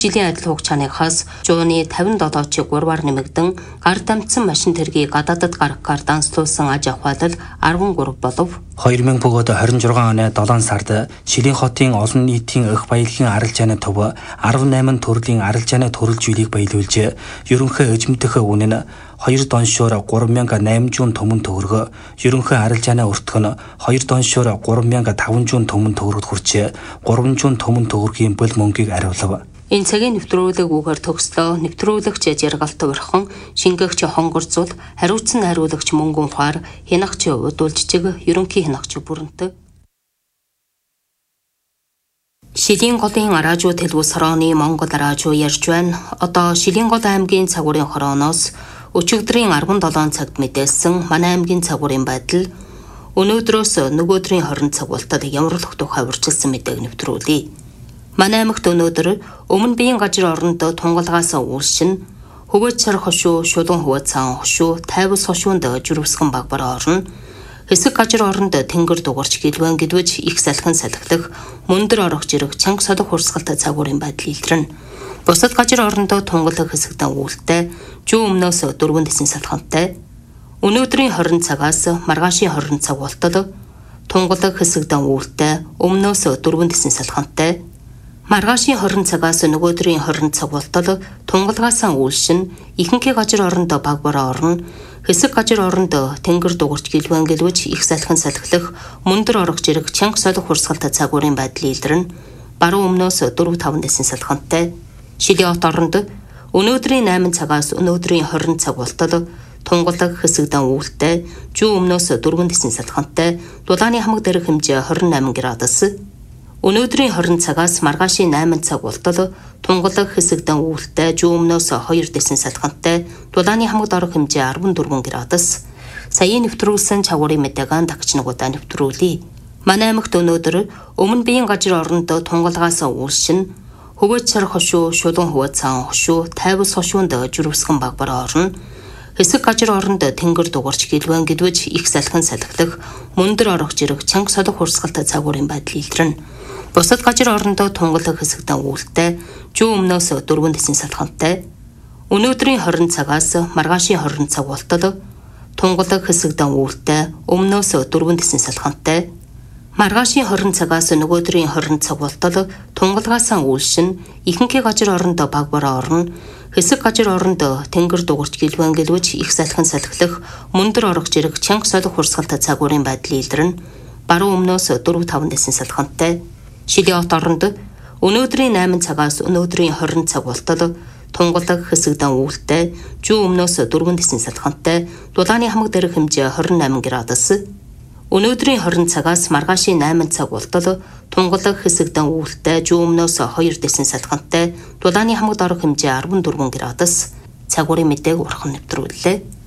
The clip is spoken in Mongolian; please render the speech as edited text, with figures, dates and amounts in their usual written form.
Жилийн адил хугацаанаас жууны 57-ыг 3-аар нэмэгдэн гар дамжсан машин тэргийг гадаадд гаргахаар данслуулсан аж ахуйлал 13 болов. 2026 оны 7 сард Шилийн хотын олон нийтийн эх баялагын арилжааны төв 18 төрлийн арилжааны төрөлжүүлийг баялуулж, ерөнхий эзэмдэх үнэ нь 2 доншоор 3800 төмөн төгрөг, ерөнхий арилжааны өртгөх нь 2 доншоор 3500 төмөн төгрөгт хүрч, 300 төмөн төгрөгийн бүл мөнгийг ариулав. Энэ цагийн нэвтрүүлэг үгээр төгслөө. Нэвтрүүлэгч жаргалт өрхөн, шингээгч хонгорцул, хариуцсан хариулагч мөнгөн ухаар, хянагч удуулжчиг, ерөнхий хянагч бүрэнтэг. Шилийн голын араажуу тэлгүүс хорооны Монгол араажуу ярьж байна. Одоо Шилийн гол аймгийн цагуурын хорооноос өчигдрийн 17 цагт мэдээлсэн манай аймгийн цагуурын байдал өнөөдрөөс нөгөөдрийн 20 цаг болтод ямарлах тухай урьдчилсан мэдээг нэвтрүүлье. Манай аймагт өнөөдөр өмнө биеийн газар оронд тунгалгаас үйлшин хөвөөч сар хошуу, шулуун хөвөөч цаан хошуу, тайвас хошуунд жирвсгэн баг бараа орно. Хэсэг газар оронд тэнгэр дугарч гэлвэн гэдвэж их салхин салхилах, мөндөр орох жирэг чанга содох хурсгалтай цагуурын байдал илэрнэ. Бусад газар оронд тунгалаг хэсэгтэн үүлтэй, жуу өмнөөс 4 дэсийн салхинтай. Өнөөдрийн 20 цагаас маргаашийн 20 цаг болтол тунгалаг хэсэгтэн үүлтэй, өмнөөс 4 дэсийн салхинтай. Маргаашийн 20 цагаас нөгөөдрийн 20 цаг болтол тунгалгаасаа үйлшин ихэнхий газар оронд баг бараа орно. Хэсэг газар оронд тэнгэр дугарч гэлвэн гэлвэж их салхин салхилах, мөндөр орох жирэг чанга солих хурсгалтай цагуурын байдал илэрнэ. Баруун өмнөөс 4-5 дэсийн салхинтай. Шилийн хот оронд өнөөдрийн 8 цагаас өнөөдрийн 20 цаг болтол тунгалаг хэсэгдэн үүлтэй, жуу өмнөөс 4 дэсийн салхинтай, дулааны хамаг дээрх хэмжээ 28 градус. Өнөөдрийн 20 цагаас маргаашийн 8 цаг болтол тунгалаг хэсэгдэн үүлтэй, жуу өмнөөс 2 дэсийн салхинтай, дулааны хамаг дорох хэмжээ 14 градус. Саяын нэвтрүүлсэн цагуурын мэдээг дагч нугуудаа нэвтрүүлье. Манай аймагт өнөөдөр өмнө биеийн газар оронд тунгалгаас үйлшин хөвөөч сар хошуу, шулуун хөвөөч цаан хошуу, тайвас хошуунд жирвсгэн баг бараа орно. Хэсэг газар оронд тэнгэр дугарч гэлвэн гэдвэж их салхин салхилах, мөндөр орох жирэг чанга содох хурсгалтай цагуурын байдал илэрнэ. Бусад газар оронд тунгалаг хэсэгтэн үүлтэй, жуу өмнөөс 4 дэсийн салхинтай. Өнөөдрийн 20 цагаас маргаашийн 20 цаг болтол тунгалаг хэсэгтэн үүлтэй, өмнөөс 4 дэсийн салхинтай. Маргаашийн 20 цагаас нөгөөдрийн 20 цаг болтол тунгалгаасаа үйлшин ихэнхий газар оронд баг бараа орно. Хэсэг газар оронд тэнгэр дугарч гэлвэн гэлвэж их салхин салхилах, мөндөр орох жирэг чанга солих хурсгалтай цагуурын байдал илэрнэ. Баруун өмнөөс 4-5 дэсийн салхинтай. Шилийн хот оронд өнөөдрийн 8 цагаас өнөөдрийн 20 цаг болтол тунгалаг хэсэгдэн үүлтэй, жуу өмнөөс 4 дэсийн салхинтай, дулааны хамаг дээрх хэмжээ 28 градус. Өнөөдрийн 20 цагаас маргаашийн 8 цаг болтол тунгалаг хэсэгдэн үүлтэй, жуу өмнөөс 2 дэсийн салхинтай, дулааны хамаг дорох хэмжээ 14 градус. Цагуурын мэдээг урхан нэвтрүүллээ.